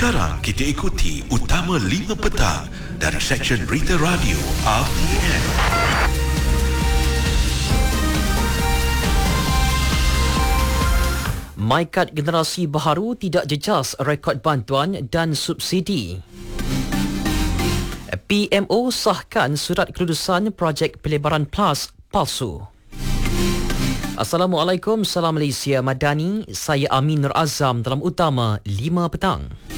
Sekarang kita ikuti Utama 5 Petang dari Seksyen Berita Radio RTM. MyKad generasi baharu tidak jejas rekod bantuan dan subsidi. PMO sahkan surat kelulusan projek pelebaran PLAS palsu. Assalamualaikum, salam Malaysia Madani. Saya Amin Nur Azam dalam Utama 5 Petang.